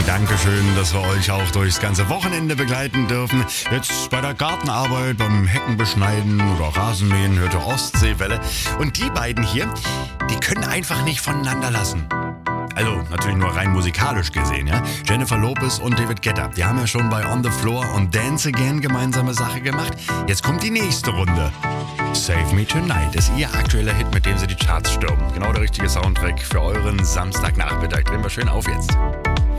Dankeschön, dass wir euch auch durchs ganze Wochenende begleiten dürfen. Jetzt bei der Gartenarbeit, beim Heckenbeschneiden oder Rasenmähen hört ihr Ostseewelle. Und die beiden hier, die können einfach nicht voneinander lassen. Also natürlich nur rein musikalisch gesehen, ja. Jennifer Lopez und David Guetta, die haben ja schon bei On the Floor und Dance Again gemeinsame Sache gemacht. Jetzt kommt die nächste Runde. Save Me Tonight ist ihr aktueller Hit, mit dem sie die Charts stürmen. Genau der richtige Soundtrack für euren Samstagnachmittag. Drehen wir schön auf jetzt.